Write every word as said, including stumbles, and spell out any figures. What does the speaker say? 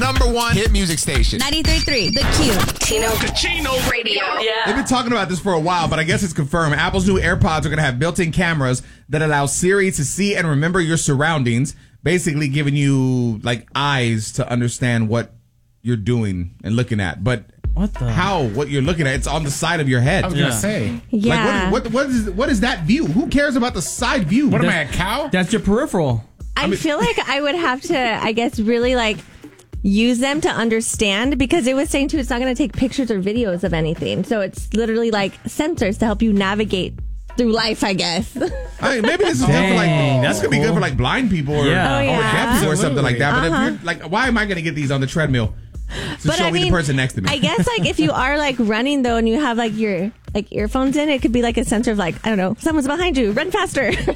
number one hit music station. ninety-three point three, The Q. Chino. Chino Radio. Yeah. They've been talking about this for a while, but I guess it's confirmed. Apple's new AirPods are going to have built-in cameras that allow Siri to see and remember your surroundings, basically giving you like eyes to understand what you're doing and looking at. But what the? How? What you're looking at? It's on the side of your head. I was gonna say. Yeah. Like what, what? What is? What is that view? Who cares about the side view? What am I, a cow? That's your peripheral. I, I mean, feel like I would have to, I guess, really like use them to understand, because it was saying too, it's not going to take pictures or videos of anything. So it's literally like sensors to help you navigate through life, I guess. I mean, maybe this is good for like that's gonna be good for like blind people or, Yeah. Oh, yeah. or deaf people or something like that. But Uh-huh. if you're like, why am I gonna get these on the treadmill to But show I me mean, the person next to me? I guess like if you are like running though and you have like your like earphones in, it could be like a sensor of like, I don't know, someone's behind you, run faster.